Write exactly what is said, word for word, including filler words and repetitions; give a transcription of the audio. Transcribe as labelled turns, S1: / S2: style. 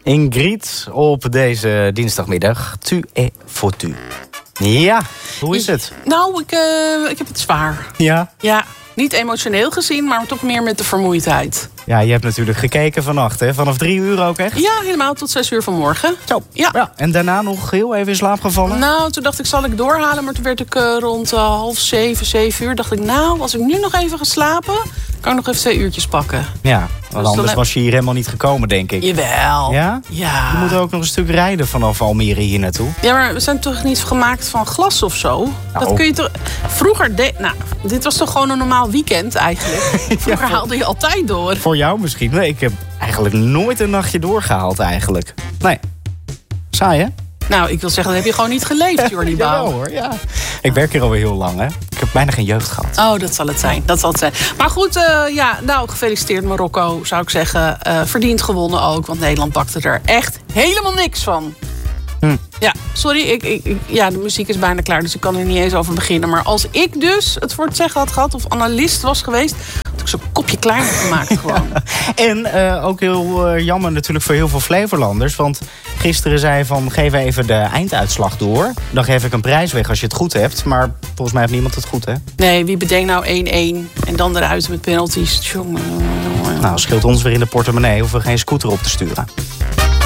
S1: Ingrid op deze dinsdagmiddag. Tu es foutu. Ja, hoe is het?
S2: Nou, ik, uh, ik heb het zwaar.
S1: Ja?
S2: Ja, niet emotioneel gezien, maar toch meer met de vermoeidheid.
S1: Ja, je hebt natuurlijk gekeken vannacht, hè? Vanaf drie uur ook echt?
S2: Ja, helemaal tot zes uur vanmorgen.
S1: Zo,
S2: ja.
S1: ja. En daarna nog heel even in slaap gevallen?
S2: Nou, toen dacht ik, zal ik doorhalen? Maar toen werd ik uh, rond uh, half zeven, zeven uur. Dacht ik, nou, als ik nu nog even ga slapen, kan ik nog even twee uurtjes pakken.
S1: Ja, want
S2: dus
S1: anders
S2: heb...
S1: was je hier helemaal niet gekomen, denk ik.
S2: Jawel.
S1: Ja?
S2: Ja.
S1: Je moet ook nog een stuk rijden vanaf Almere hier naartoe.
S2: Ja, maar we zijn toch niet gemaakt van glas of zo?
S1: Nou.
S2: Dat kun je toch... Vroeger... De... Nou, dit was toch gewoon een normaal weekend eigenlijk? Vroeger
S1: ja,
S2: haalde je altijd door.
S1: Voor jou misschien. Nee, ik heb eigenlijk nooit een nachtje doorgehaald eigenlijk. Nee. Saai, hè?
S2: Nou, ik wil zeggen, dat heb je gewoon niet geleefd, Jordi Bouw.
S1: Jawel hoor, ja. Ik werk hier alweer heel lang, hè. Ik heb bijna geen jeugd gehad.
S2: Oh, dat zal het zijn. Dat zal het zijn. Maar goed, uh, ja, nou, gefeliciteerd Marokko, zou ik zeggen. Uh, verdiend gewonnen ook, want Nederland pakte er echt helemaal niks van.
S1: Hm.
S2: Ja, sorry, ik, ik, ik, ja, de muziek is bijna klaar, dus ik kan er niet eens over beginnen. Maar als ik dus het voor het zeggen had gehad of analist was geweest, had ik zo'n kopje kleiner gemaakt gewoon.
S1: Ja. En uh, ook heel uh, jammer natuurlijk voor heel veel Flevolanders. Want gisteren zei je van, geef even de einduitslag door. Dan geef ik een prijs weg als je het goed hebt. Maar volgens mij heeft niemand het goed, hè?
S2: Nee, wie bedenkt nou één-één en dan eruit met penalties? Tjonge, jonge, jonge.
S1: Nou, scheelt ons weer in de portemonnee, hoeven we geen scooter op te sturen.